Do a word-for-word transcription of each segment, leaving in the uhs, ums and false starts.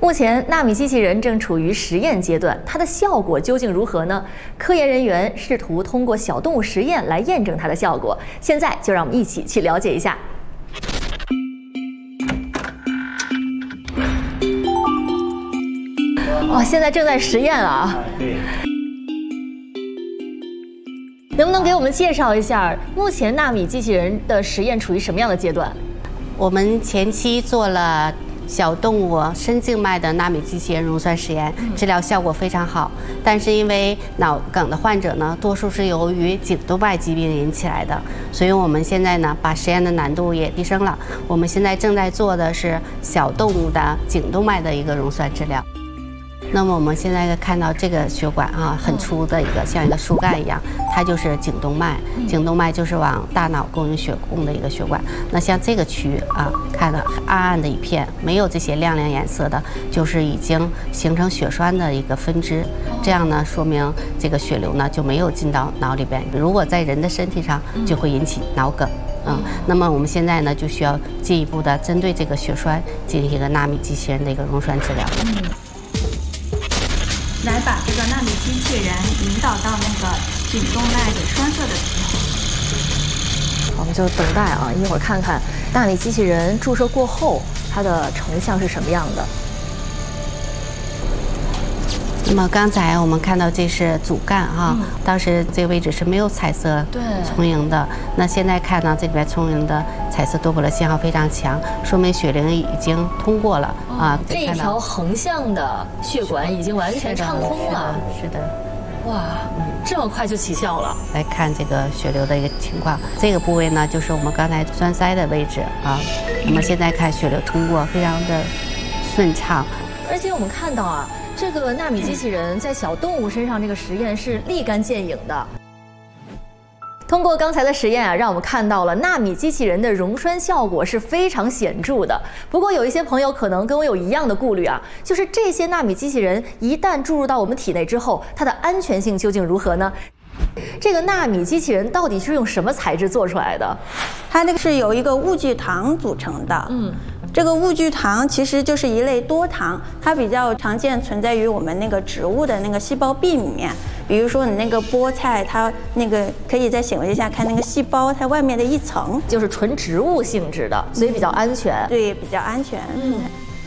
目前纳米机器人正处于实验阶段，它的效果究竟如何呢？科研人员试图通过小动物实验来验证它的效果。现在就让我们一起去了解一下。哦，现在正在实验啊。对。能不能给我们介绍一下，目前纳米机器人的实验处于什么样的阶段？ 我们前期做了小动物深静脉的纳米机器人溶栓实验，治疗效果非常好。但是因为脑梗的患者呢，多数是由于颈动脉疾病引起来的，所以我们现在呢，把实验的难度也提升了。我们现在正在做的是小动物的颈动脉的一个溶栓治疗。那么我们现在看到这个血管啊，很粗的一个，像一个树干一样，它就是颈动脉。颈动脉就是往大脑供应血供的一个血管。那像这个区域啊，看到暗暗的一片，没有这些亮亮颜色的，就是已经形成血栓的一个分支。这样呢，说明这个血流呢就没有进到脑里边。如果在人的身体上，就会引起脑梗。嗯，那么我们现在呢，就需要进一步的针对这个血栓进行一个纳米机器人的一个溶栓治疗。嗯。 来把这个纳米机器人引导到那个颈动脉给栓塞的时候， 我们就等待啊，一会儿看看纳米机器人注射过后它的成像是什么样的。 那么刚才我们看到这是主干哈，嗯、当时这个位置是没有彩色充盈的。那现在看到这里边充盈的彩色多巴胺信号非常强，说明血流已经通过了、哦、啊。 这一条横向的血管已经完全畅通了。 是的。 哇，这么快就起效了！ 来看这个血流的一个情况，这个部位呢就是我们刚才栓塞的位置啊。我们现在看血流通过非常的顺畅， 而且我们看到啊。这个纳米机器人在小动物身上这个实验是立竿见影的。通过刚才的实验啊，让我们看到了纳米机器人的溶栓效果是非常显著的。不过有一些朋友可能跟我有一样的顾虑啊，就是这些纳米机器人一旦注入到我们体内之后，它的安全性究竟如何呢？这个纳米机器人到底是用什么材质做出来的？ 它那个是由一个物聚糖组成的。嗯。这个物聚糖其实就是一类多糖，它比较常见存在于我们那个植物的那个细胞壁里面。比如说你那个菠菜，它那个可以在显微镜下看那个细胞，它外面的一层就是纯植物性质的，所以比较安全。 对，比较安全。嗯。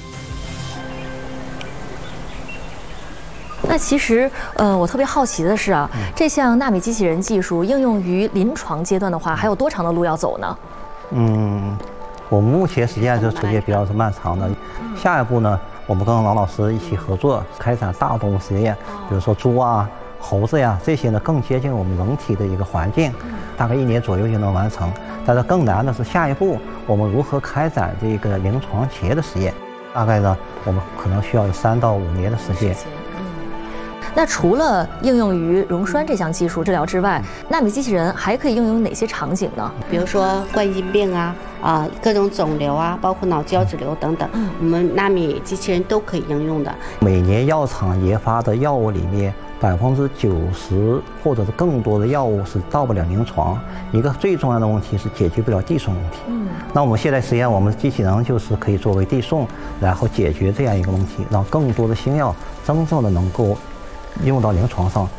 那其实，呃，我特别好奇的是啊，这项纳米机器人技术应用于临床阶段的话，还有多长的路要走呢？ 嗯。我们目前实际上就时间比较是漫长的，下一步呢，我们跟王老师一起合作开展大动物实验，比如说猪啊、猴子呀这些呢，更接近我们人体的一个环境，大概一年左右就能完成。但是更难的是下一步，我们如何开展这个临床前的实验，大概呢，我们可能需要有三到五年的时间。 那除了应用于溶栓这项技术治疗之外，纳米机器人还可以应用于哪些场景呢？ 比如说冠心病啊，啊各种肿瘤啊，包括脑胶质瘤等等，嗯、我们纳米机器人都可以应用的。 每年药厂研发的药物里面，百分之九十或者是更多的药物是到不了临床。一个最重要的问题是解决不了递送问题。嗯，那我们现在实验，我们机器人就是可以作为递送，然后解决这样一个问题，让更多的新药真正的能够用到临床上。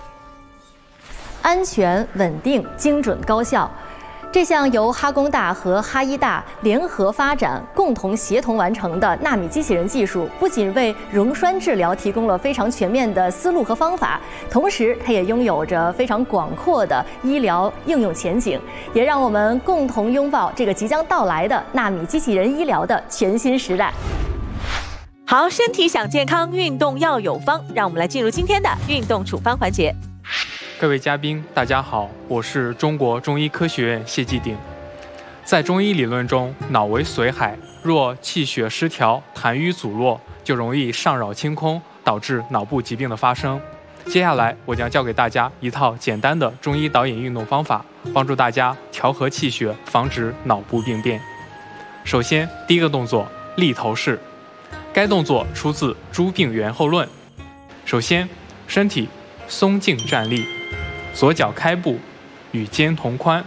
安全、稳定、精准、高效，这项由哈工大和哈医大联合发展、共同协同完成的纳米机器人技术，不仅为溶栓治疗提供了非常全面的思路和方法，同时它也拥有着非常广阔的医疗应用前景，也让我们共同拥抱这个即将到来的纳米机器人医疗的全新时代。 好，身体想健康，运动要有方。让我们来进入今天的运动处方环节。 各位嘉宾，大家好，我是中国中医科学院谢继鼎。在中医理论中，脑为髓海，若气血失调、痰瘀阻络，就容易上扰清空，导致脑部疾病的发生。接下来，我将教给大家一套简单的中医导引运动方法，帮助大家调和气血，防止脑部病变。首先，第一个动作，立头式。该动作出自《诸病源候论》。首先，身体松静站立，左脚开步，与肩同宽，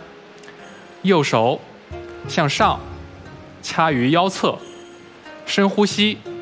右手向上，掐于腰侧，深呼吸，